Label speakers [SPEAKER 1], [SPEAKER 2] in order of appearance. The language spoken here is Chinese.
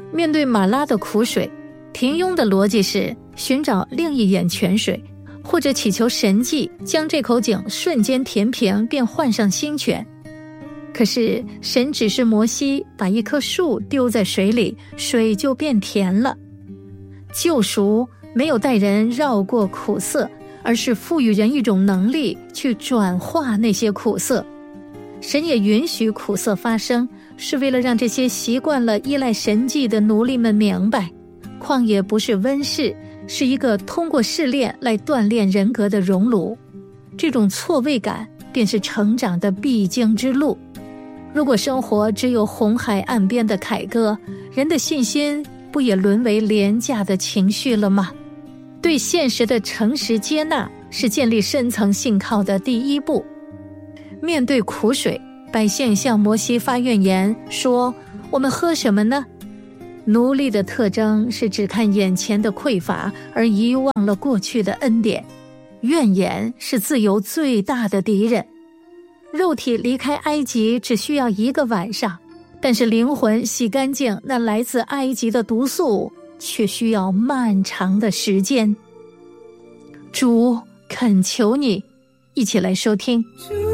[SPEAKER 1] 面对马拉的苦水，平庸的逻辑是寻找另一眼泉水，或者祈求神迹将这口井瞬间填平便换上新泉。可是神指示摩西把一棵树丢在水里，水就变甜了。救赎没有带人绕过苦涩，而是赋予人一种能力去转化那些苦涩。神也允许苦涩发生，是为了让这些习惯了依赖神迹的奴隶们明白，旷野不是温室，是一个通过试炼来锻炼人格的熔炉。这种错位感便是成长的必经之路。如果生活只有红海岸边的凯歌，人的信心不也沦为廉价的情绪了吗？对现实的诚实接纳是建立深层信靠的第一步。面对苦水，百姓向摩西发怨言，说：我们喝什么呢？奴隶的特征是只看眼前的匮乏，而遗忘了过去的恩典。怨言是自由最大的敌人。肉体离开埃及只需要1个晚上，但是灵魂洗干净那来自埃及的毒素却需要漫长的时间。主，恳求你，一起来收听。